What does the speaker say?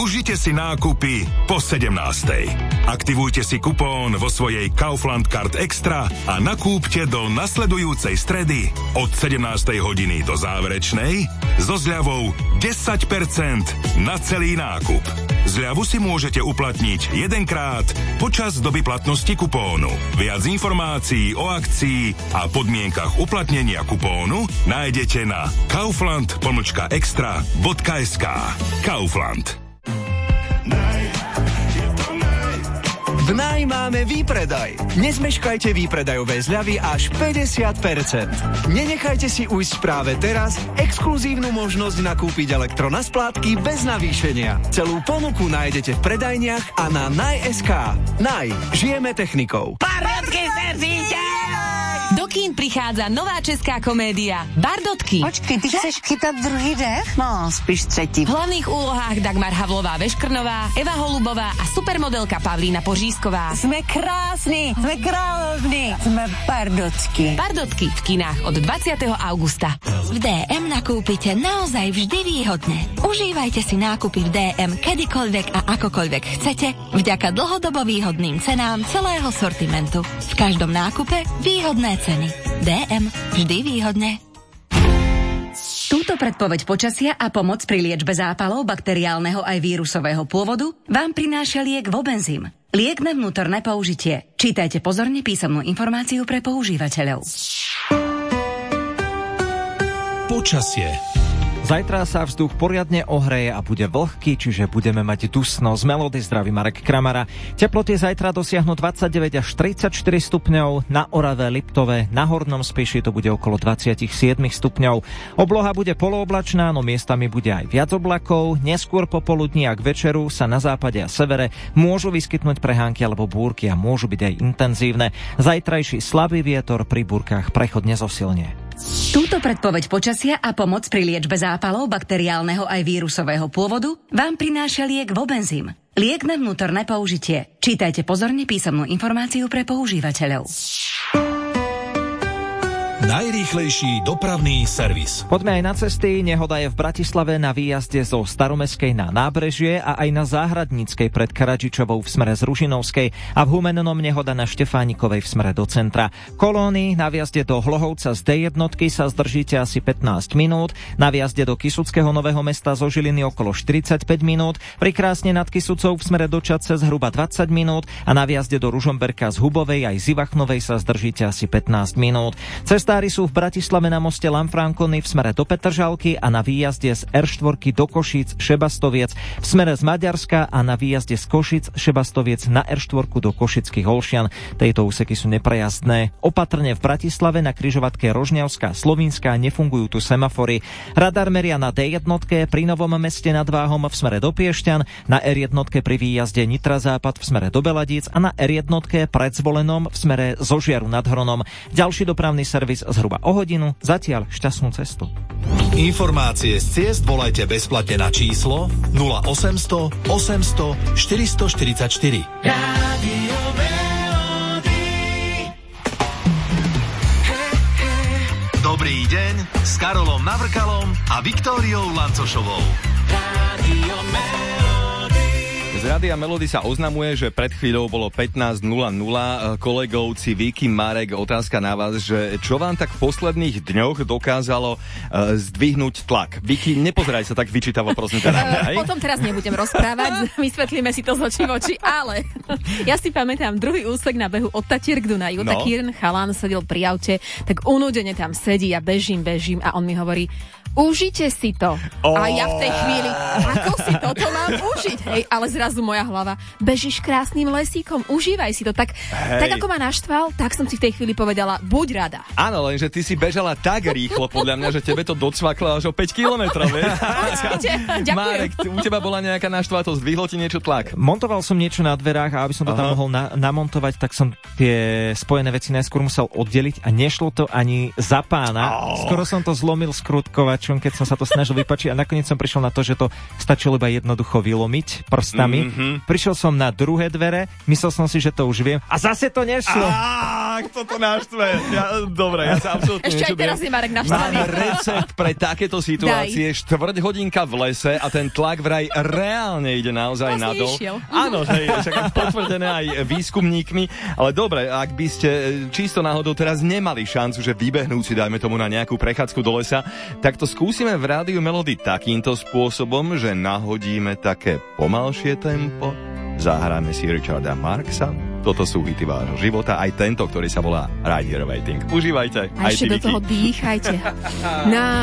Užite si nákupy po 17:00. Aktivujte si kupón vo svojej Kaufland Card Extra a nakúpte do nasledujúcej stredy od 17:00 hodiny do záverečnej so zľavou 10% na celý nákup. Zľavu si môžete uplatniť jedenkrát počas doby platnosti kupónu. Viac informácií o akcii a podmienkach uplatnenia kupónu nájdete na kaufland.extra.sk. Kaufland. V Naj máme výpredaj. Nezmeškajte výpredajové zľavy až 50%. Nenechajte si ujsť práve teraz exkluzívnu možnosť nakúpiť elektro na splátky bez navýšenia. Celú ponuku nájdete v predajniach a na Naj.sk. Naj. Žijeme technikou. Bardotky servíte! Do kín prichádza nová česká komédia Bardotky. Počkej, ty chceš chytať druhý dech? No, spíš tretí. V hlavných úlohách Dagmar Havlová-Veškrnová, Eva Holubová a supermodelka Pavlína Pořízková. Sme krásni, sme kráľovní, sme Bardotky. Bardotky v kinách od 20. augusta. V DM nakúpite naozaj vždy výhodne. Užívajte si nákupy v DM kedykoľvek a akokoľvek chcete, vďaka dlhodobo výhodným cenám celého sortimentu. V každom nákupe výhodné ceny. DM vždy výhodne. Túto predpoveď počasia a pomoc pri liečbe zápalov bakteriálneho aj vírusového pôvodu vám prináša liek Vobenzym. Liek na vnútorné použitie. Čítajte pozorne písomnú informáciu pre používateľov. Počasie. Zajtra sa vzduch poriadne ohreje a bude vlhký, čiže budeme mať dusno. Z Melody zdraví Marek Kramara. Teploty zajtra dosiahnu 29 až 34 stupňov, na Orave, Liptove, na Hornom Spiši to bude okolo 27 stupňov. Obloha bude polooblačná, no miestami bude aj viac oblakov. Neskôr popoludní a k večeru sa na západe a severe môžu vyskytnúť prehánky alebo búrky a môžu byť aj intenzívne. Zajtrajší slabý vietor pri búrkach prechodne zosilnie. Túto predpoveď počasia a pomoc pri liečbe zápalov bakteriálneho aj vírusového pôvodu vám prináša liek Vobenzym. Liek na vnútorné použitie. Čítajte pozorne písomnú informáciu pre používateľov. Najrýchlejší dopravný servis. Poďme aj na cesty. Nehoda je v Bratislave na výjazde zo Staromestskej na Nábrežie a aj na Záhradníckej pred Karadžičovou v smere z Ružinovskej a v Humennom nehoda na Štefánikovej v smere do centra. Kolóny na výjazde do Hlohovca z D1 sa zdržíte asi 15 minút, na výjazde do Kysuckého Nového Mesta zo Žiliny okolo 45 minút, pri Krásne nad Kysucou v smere do Čadce zhruba 20 minút a na výjazde do Ružomberka z Hubovej aj z Ivachnovej sa zdržíte asi 15 minút. Cestári sú v Bratislave na moste Lanfrancony v smere do Petržalky a na výjazde z R4 do Košíc Šebastoviec v smere z Maďarska a na výjazde z Košic Šebastoviec na R4 do Košických Olšian. Tejto úseky sú neprejazdné. Opatrne v Bratislave na križovatke Rožňavská Slovinská nefungujú tu semafory. Radar meria na D1 pri Novom Meste nad Váhom v smere do Piešťan, na R1 pri výjazde Nitra Západ v smere do Beladíc a na R1 pred Zvolenom v smere zo Žiaru nad Hronom. Ďalší dopravný servis zhruba o hodinu. Zatiaľ šťastnú cestu. Informácie z ciest volajte bezplatne na číslo 0800 800 444. Rádio Melody. Dobrý deň s Karolom Navrkalom a Viktóriou Lancošovou. Rádio Melody. Z Rádia Melody sa oznamuje, že pred chvíľou bolo 15:00. Kolegovci Viki, Marek, otázka na vás, že čo vám tak v posledných dňoch dokázalo zdvihnúť tlak? Viki, nepozeraj sa tak vyčítavo, prosím teda. O tom teraz nebudem rozprávať, vysvetlíme si to z očí v oči, ale ja si pamätám druhý úsek na behu od Tatier k Dunaju, taký jeden chalán sedel pri aute, tak unúdene tam sedí a bežím a on mi hovorí: užite si to. A ja v tej chvíli, ako si toto mám užiť? Hej, ale zrazu moja hlava: bežíš krásnym lesíkom, užívaj si to. Tak ako ma naštval, tak som si v tej chvíli povedala: buď rada. Áno, lenže ty si bežala tak rýchlo, podľa mňa, že tebe to docvaklo až o 5 kilometrov, vieš? Ďakujem. Marek, u teba bola nejaká naštvatosť, zdvihlo ti niečo tlak? Montoval som niečo na dverách a aby som to tam mohol namontovať, tak som tie spojené veci najskôr musel oddeliť a nešlo to ani za pána. Skoro som to zlomil skrutkovačom, keď som sa to snažil vypačiť a nakoniec som prišiel na to, že to stačilo iba jednoducho vylomiť prstami. Prišiel som na druhé dvere, myslel som si, že to už viem a zase to nešlo. Ach, toto náštve. Dobre, ja sa absolútne ešte aj teraz je Marek naštvaný. Mám recept pre takéto situácie. Štvrť hodinka v lese a ten tlak vraj reálne ide naozaj nadol. Áno, však potvrdené aj výskumníkmi. Ale dobre, ak by ste čisto náhodou teraz nemali šancu, že vybehnúť si, dajme tomu, na nejakú prechádzku do lesa, tak to skúsime v Rádiu Melody takýmto spôsobom, že nahodíme také pomalšie tempo, zahráme si Richarda Marxa. Toto sú hity vášho života, aj tento, ktorý sa volá Right Here Waiting. Užívajte. A ešte do toho dýchajte.